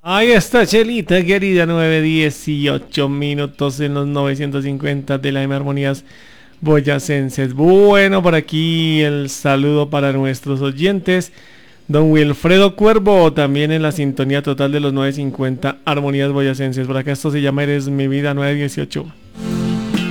Ahí está, Chelita, querida, 9:18 minutos en los 950 de la M Armonías boyacenses. Bueno, por aquí el saludo para nuestros oyentes. Don Wilfredo Cuervo, también en la sintonía total de los 950 Armonías boyacenses. Por acá esto se llama Eres mi vida 918.